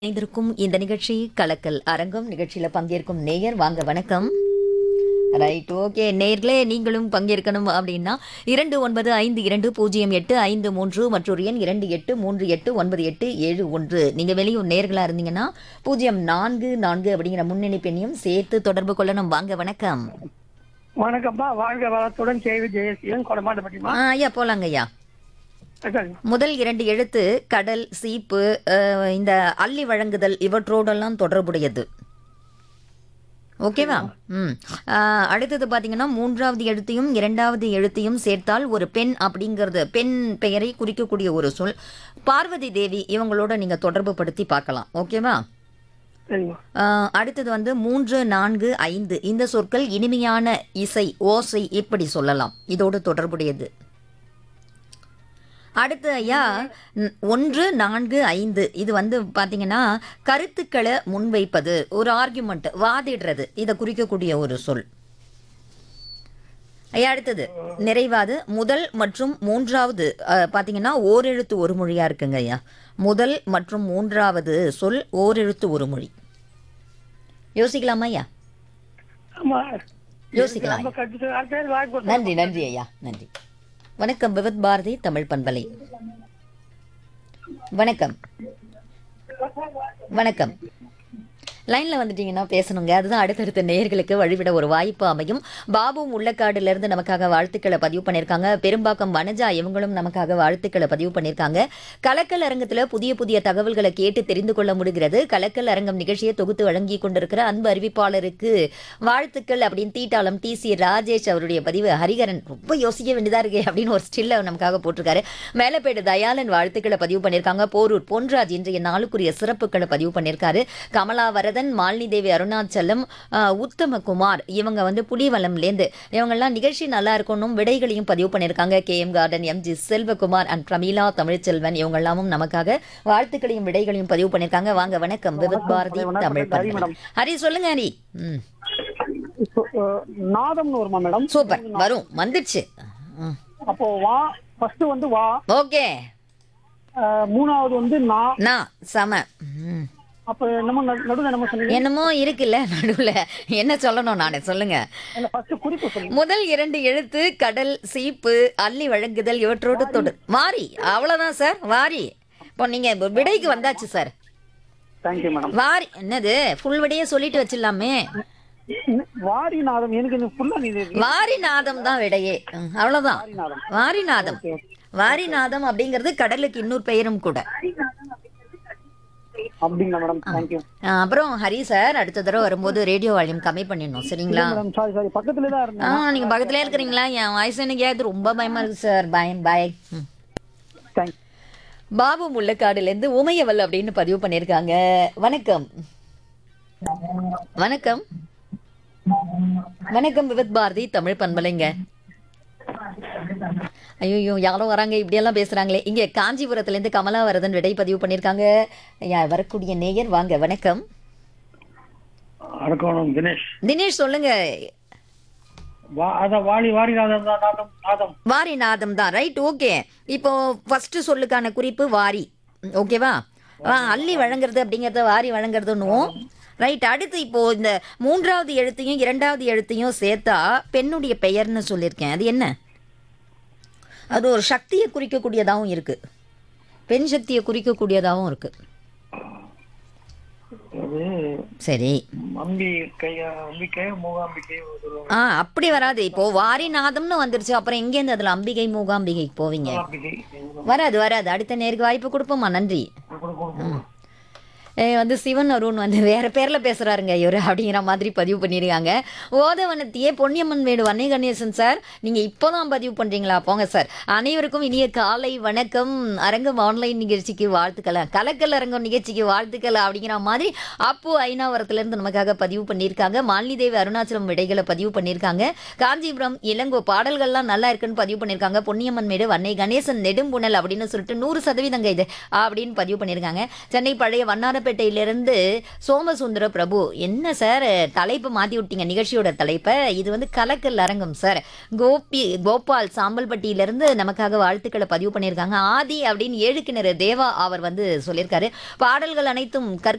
இணைந்திருக்கும் இந்த நிகழ்ச்சி கலக்கல் அரங்கம் நிகழ்ச்சியில பங்கேற்கும் நேயர் வாங்க வணக்கம். ரைட், ஓகே நேர்களே, நீங்களும் பங்கேற்கணும் அப்படின்னா 29520853 மற்றொரு எண் 28389871. நீங்க வெளியூர் நேர்களா இருந்தீங்கன்னா 044 அப்படிங்கிற முன்னணி பெண்ணையும் சேர்த்து தொடர்பு கொள்ளணும். வாங்க வணக்கம். வணக்கம்ப்பா, வாழ்க வளத்துடன் கேவி ஜெயசீலன் கொடமாட்டப்பட்டிமா. ஐயா போலாங்க ஐயா. முதல் 2 எழுத்து கடல், சீப்பு, இந்த அள்ளி வழங்குதல் இவற்றோடெல்லாம் தொடர்புடையது. ஓகேவா? அடுத்தது பார்த்தீங்கன்னா 3வது எழுத்தையும் 2வது எழுத்தையும் சேர்த்தால் ஒரு பெண் அப்படிங்கிறது பெண் பெயரை குறிக்கக்கூடிய ஒரு சொல். பார்வதி தேவி இவங்களோட நீங்க தொடர்பு படுத்தி பார்க்கலாம். ஓகேவா? அடுத்தது வந்து 3, 4, 5 இந்த சொற்கள் இனிமையான இசை, ஓசை இப்படி சொல்லலாம். இதோடு தொடர்புடையது. அடுத்து ஐயா 1, 4, 5 இது வந்து பார்த்தீங்கன்னா கருத்துக்களை முன்வைப்பது, ஒரு ஆர்குமெண்ட், வாதிடுறது, இதை குறிக்கக்கூடிய ஒரு சொல். ஐயா அடுத்தது நிறைவாது முதல் மற்றும் 3வது பார்த்தீங்கன்னா ஓரெழுத்து ஒரு மொழியா இருக்குங்க ஐயா. முதல் மற்றும் 3வது சொல் ஓரெழுத்து ஒரு மொழி. யோசிக்கலாமா ஐயா? யோசிக்கலாம். நன்றி நன்றி ஐயா, நன்றி. வணக்கம் விவித் பாரதி தமிழ் பண்பலை. வணக்கம் வணக்கம். லைன்ல வந்துட்டீங்கன்னா பேசணுங்க. அதுதான் அடுத்தடுத்த நேயர்களுக்கு வழிவிட ஒரு வாய்ப்பு அமையும். பாபு முள்ளக்காடுல இருந்து நமக்காக வாழ்த்துக்களை பதிவு பண்ணியிருக்காங்க. பெரும்பாக்கம் வனஜா இவங்களும் நமக்காக வாழ்த்துக்களை பதிவு பண்ணியிருக்காங்க. கலக்கல் அரங்கத்துல புதிய புதிய தகவல்களை கேட்டு தெரிந்து கொள்ள முடிகிறது. கலக்கல் அரங்கம் நிகழ்ச்சியை தொகுத்து வழங்கி கொண்டிருக்கிற அன்பு அறிவிப்பாளருக்கு வாழ்த்துக்கள் அப்படின்னு தீட்டாளம் TC ராஜேஷ் அவருடைய பதிவு. ஹரிகரன் ரொம்ப யோசிக்க வேண்டியதா இருக்கு அப்படின்னு ஒரு ஸ்டில்ல நமக்காக போட்டிருக்காரு. மேலப்பேடு தயாளன் வாழ்த்துக்களை பதிவு பண்ணியிருக்காங்க. போரூர் பொன்ராஜ் இன்றைய நாளுக்குரிய சிறப்புகளை பதிவு பண்ணியிருக்காரு. கமலா வரதன், மாலினி தேவி, அருணாச்சலம், உத்தமகுமார் இவங்க வந்து புலிவலம்லேருந்து இவங்கெல்லாம் நிகழ்ச்சி நல்லா இருக்கணும் விடைகளையும் பதிவு பண்ணியிருக்காங்க. KM garden, MG Selvakumar and Pramila Tamilselvan இவங்கெல்லாமும் நமக்காக வாழ்த்துக்களையும் விடைகளையும் பதிவு பண்ணியிருக்காங்க. வாங்க வணக்கம் விவித் பாரதி தமிழ் பண்பலை. ஹரி சொல்லுங்க ஹரி. நாதம்னு வருமா மேடம்? சூப்பர், வரும், வந்துடுச்சு. அப்போ வா ஃபர்ஸ்ட் வந்து வா. ஓகே. 3வது வந்து நா சம. அப்ப என்னமோ நடுவுல என்னமோ சொன்னீங்க? என்னமோ இருக்குல்ல நடுவுல, என்ன சொல்லணும் நானே சொல்லுங்க. இல்ல ஃபர்ஸ்ட் குறிப்பு சொல்லுங்க. முதல் 2 எழுத்து கடல், சீப்பு, அள்ளி வழங்குதல் இவற்றோடு தொடு. வாரி, அவ்வளவுதான் சார், வாரி. இப்போ நீங்க விடைக்கு வந்தாச்சு சார். Thank you madam. வாரி என்னது, ஃபுல் விடையே சொல்லிட்டு வச்சிடலாமே. வாரிநாதம் எனக்கு ஃபுல்லா நீங்க வாரிநாதம் தான் விடையே. அவ்வளவுதான், வாரிநாதம். வாரிநாதம் அப்படிங்கிறது கடலுக்கு இன்னொரு பெயரும் கூட. அப்படிங்களா மேடம்? Thank you. அப்புறம் ஹரி சார் அடுத்த தடவை வரும்போது ரேடியோ வால்யூம் கம்மி பண்ணிடணும், சரிங்களா? மேடம் சாரி பக்கத்துல தான் இருந்தேன். நீங்க பக்கத்துல இருக்கிறீங்களா? என் வாய்ஸ் எனக்கு கேட்குது, ரொம்ப பயமா இருக்கு சார். பயம் பாய். தேங்க் பாபு முள்ளக்காடுல இருந்து உமையவல் அப்படின்னு பதிவு பண்ணியிருக்காங்க. வணக்கம் வணக்கம் வணக்கம் விவித் பாரதி தமிழ் பண்பலைங்க. ஐயோ யாரோ வராங்க, இப்படியெல்லாம் பேசுறாங்களே. இங்க காஞ்சிபுரத்துல இருந்து கமலாவரதன் விடை பதிவு பண்ணியிருக்காங்க. வரக்கூடிய நேயர் வாங்க வணக்கம். வணக்கம் தினேஷ். தினேஷ் சொல்லுங்க. வாரிநாதம் தான். நாதம் வாரிநாதம் தான். Right, okay. இப்போ ஃபர்ஸ்ட் சொல்லுக்கான குறிப்பு வாரி. ஓகேவா? அள்ளி வழங்குறது அப்படிங்கறத வாரி வழங்குறதுன்னும். ரைட். அடுத்து இப்போ இந்த 3வது எழுத்தையும் 2வது எழுத்தையும் சேர்த்தா பெண்ணுடைய பெயர்னு சொல்லியிருக்கேன். அது என்ன? அது ஒரு சக்தியை குறிக்கக்கூடியதாகவும் இருக்கு, பெண் சக்தியை குறிக்கக்கூடியதாகவும் இருக்கு. சரி, அப்படி வராது. இப்போ வாரிநாதம்னு வந்துருச்சு, அப்புறம் எங்கேருந்து அதுல அம்பிகை மூகாம்பிகைக்கு போவீங்க? வராது வராது. அடுத்த நேருக்கு வாய்ப்பு கொடுப்போமா? நன்றி. வந்து சிவன் அருண் வந்து வேற பேர்ல பேசுறாருங்க இவரு அப்படிங்கிற மாதிரி பதிவு பண்ணிருக்காங்க. ஓதவனத்தியே பொன்னியம்மன் மேடு வன்னை கணேசன் சார், நீங்க இப்போதான் பதிவு பண்றீங்களா? போங்க சார். அனைவருக்கும் இனிய காலை வணக்கம். அரங்கம் ஆன்லைன் நிகழ்ச்சிக்கு வாழ்த்துக்கள், கலக்கல் அரங்கம் நிகழ்ச்சிக்கு வாழ்த்துக்கள் அப்படிங்கிற மாதிரி அப்பு ஐநாவரத்துல இருந்து நமக்காக பதிவு பண்ணியிருக்காங்க. மாலினி தேவி அருணாச்சலம் விடைகளை பதிவு பண்ணியிருக்காங்க. காஞ்சிபுரம் இளங்கோ பாடல்கள்லாம் நல்லா இருக்குன்னு பதிவு பண்ணியிருக்காங்க. பொன்னியம்மன் மேடு வன்னை கணேசன் நெடும்புணல் அப்படின்னு சொல்லிட்டு 100% இது அப்படின்னு பதிவு பண்ணியிருக்காங்க. சென்னை பழைய வண்ணாரப்பேட்டையிலிருந்து சோமசுந்தர பிரபு, என்ன சார் தலைப்பு மாத்தி விட்டீங்க நிகழ்ச்சியோட தலைப்பை? இது வந்து கலக்கல் அரங்கம் சார். கோபால் சாம்பல்பட்டியிலிருந்து நமக்காக வாழ்த்துக்களை பதிவு பண்ணியிருக்காங்க. ஆதி அப்படின்னு 7 கிணறு தேவா அவர் வந்து சொல்லியிருக்காரு. பாடல்கள் அனைத்தும்